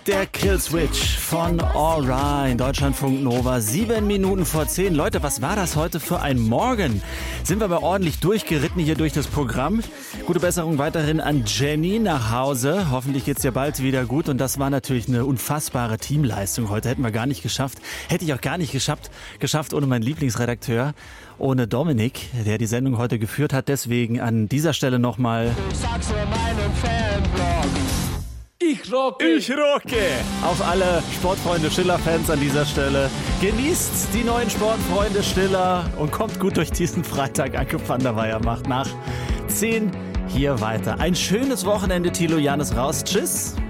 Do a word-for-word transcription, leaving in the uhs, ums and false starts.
der Killswitch von Alright, Deutschlandfunk Nova, sieben Minuten vor zehn. Leute, was war das heute für ein Morgen? Sind wir aber ordentlich durchgeritten hier durch das Programm. Gute Besserung weiterhin an Jenny nach Hause. Hoffentlich geht's dir bald wieder gut. Und das war natürlich eine unfassbare Teamleistung heute. Hätten wir gar nicht geschafft. Hätte ich auch gar nicht geschafft, geschafft ohne meinen Lieblingsredakteur, ohne Dominik, der die Sendung heute geführt hat. Deswegen an dieser Stelle nochmal... Ich rocke! Ich rocke! Auf alle Sportfreunde Schiller-Fans an dieser Stelle. Genießt die neuen Sportfreunde Schiller und kommt gut durch diesen Freitag. Anke van der Weyer macht nach zehn hier weiter. Ein schönes Wochenende, Thilo Janis raus. Tschüss!